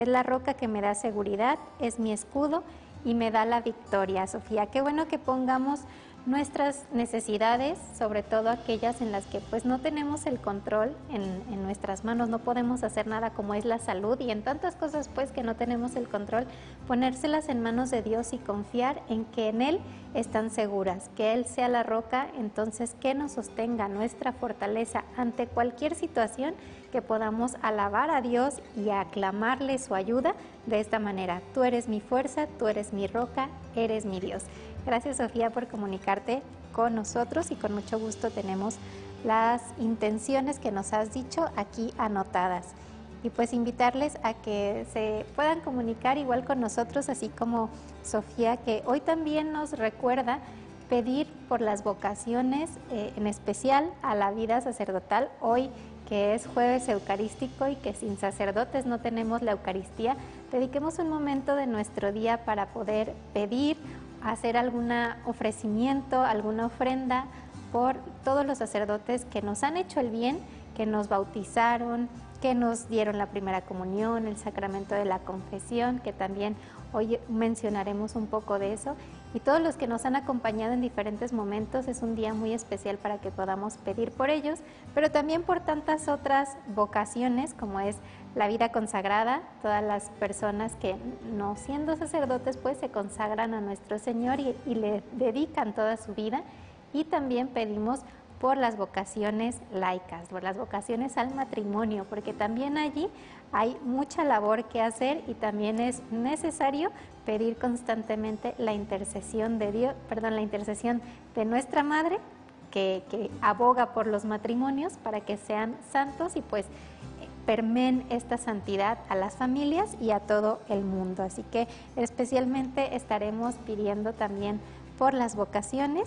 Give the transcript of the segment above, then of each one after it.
Es la roca que me da seguridad, es mi escudo y me da la victoria. Sofía, qué bueno que pongamos nuestras necesidades, sobre todo aquellas en las que pues no tenemos el control en nuestras manos, no podemos hacer nada, como es la salud y en tantas cosas pues que no tenemos el control, ponérselas en manos de Dios y confiar en que en Él están seguras, que Él sea la roca, entonces que nos sostenga, nuestra fortaleza ante cualquier situación, que podamos alabar a Dios y aclamarle su ayuda de esta manera. Tú eres mi fuerza, tú eres mi roca, eres mi Dios. Gracias, Sofía, por comunicarte con nosotros y con mucho gusto tenemos las intenciones que nos has dicho aquí anotadas. Y pues invitarles a que se puedan comunicar igual con nosotros, así como Sofía, que hoy también nos recuerda pedir por las vocaciones, en especial a la vida sacerdotal. Hoy, que es jueves eucarístico y que sin sacerdotes no tenemos la Eucaristía, dediquemos un momento de nuestro día para poder pedir, hacer algún ofrecimiento, alguna ofrenda por todos los sacerdotes que nos han hecho el bien, que nos bautizaron, que nos dieron la primera comunión, el sacramento de la confesión, que también hoy mencionaremos un poco de eso, y todos los que nos han acompañado en diferentes momentos. Es un día muy especial para que podamos pedir por ellos, pero también por tantas otras vocaciones como es la vida consagrada, todas las personas que no siendo sacerdotes pues se consagran a nuestro Señor y le dedican toda su vida, y también pedimos por las vocaciones laicas, por las vocaciones al matrimonio, porque también allí hay mucha labor que hacer y también es necesario pedir constantemente la intercesión de Dios, la intercesión de nuestra Madre, que aboga por los matrimonios para que sean santos y pues permeen esta santidad a las familias y a todo el mundo. Así que especialmente estaremos pidiendo también por las vocaciones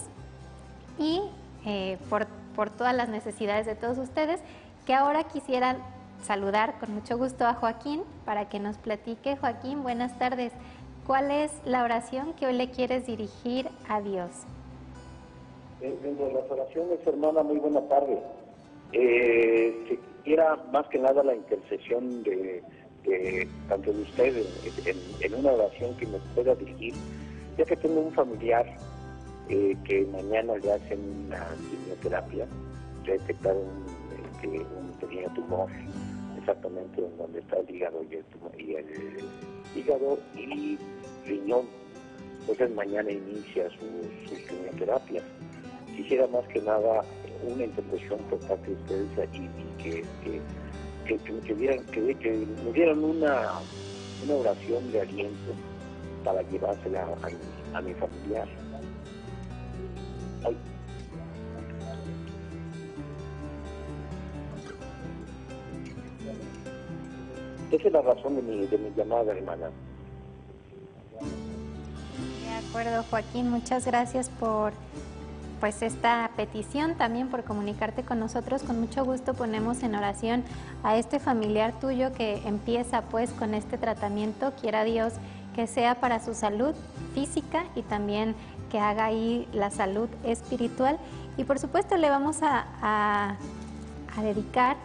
y por todas las necesidades de todos ustedes, que ahora quisiera saludar con mucho gusto a Joaquín para que nos platique. Joaquín, buenas tardes. ¿Cuál es la oración que hoy le quieres dirigir a Dios? Dentro de las oraciones, hermana, muy buena tarde. Se quisiera más que nada la intercesión de tanto de ustedes en una oración que me pueda dirigir, ya que tengo un familiar que mañana le hacen una quimioterapia. Le detectaron un pequeño tumor, exactamente en donde está el hígado y el hígado y riñón. Entonces mañana inicia sus quimioterapias. Quisiera más que nada una intercesión por parte de ustedes y que me dieran una oración de aliento para llevársela a mi familiar. Ay. Esa es la razón de mi llamada, hermana. De acuerdo, Joaquín, muchas gracias por pues esta petición, también por comunicarte con nosotros. Con mucho gusto ponemos en oración a este familiar tuyo que empieza pues con este tratamiento. Quiera Dios que sea para su salud física y también que haga ahí la salud espiritual. Y por supuesto le vamos a dedicar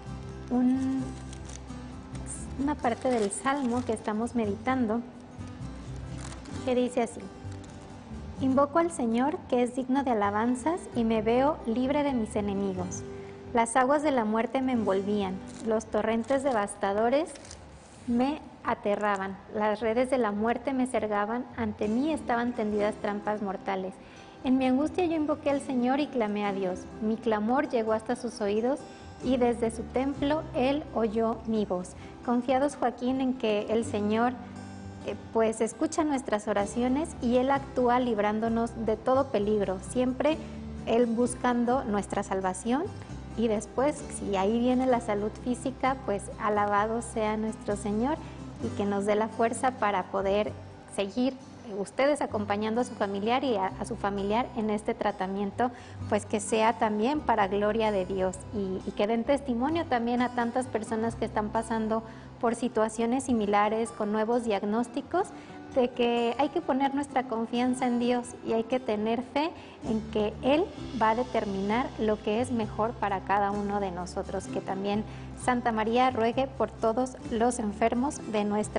una parte del Salmo que estamos meditando, que dice así: Invoco al Señor, que es digno de alabanzas, y me veo libre de mis enemigos. Las aguas de la muerte me envolvían, los torrentes devastadores me aterraban, las redes de la muerte me cegaban, ante mí estaban tendidas trampas mortales. En mi angustia yo invoqué al Señor y clamé a Dios. Mi clamor llegó hasta sus oídos, y desde su templo Él oyó mi voz. Confiados, Joaquín, en que el Señor pues escucha nuestras oraciones y Él actúa librándonos de todo peligro, siempre Él buscando nuestra salvación, y después, si ahí viene la salud física, pues alabado sea nuestro Señor y que nos dé la fuerza para poder seguir ustedes acompañando a su familiar y a su familiar en este tratamiento, pues que sea también para gloria de Dios y que den testimonio también a tantas personas que están pasando por situaciones similares, con nuevos diagnósticos, de que hay que poner nuestra confianza en Dios y hay que tener fe en que Él va a determinar lo que es mejor para cada uno de nosotros. Que también Santa María ruegue por todos los enfermos de nuestra